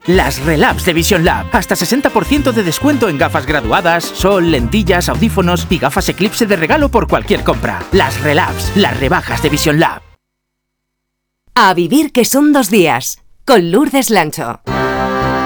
Las Relabs de Vision Lab. Hasta 60% de descuento en gafas graduadas, sol, lentillas, audífonos y gafas Eclipse de regalo por cualquier compra. Las Relabs, las rebajas de Vision Lab. A vivir que son 2 días, con Lourdes Lancho.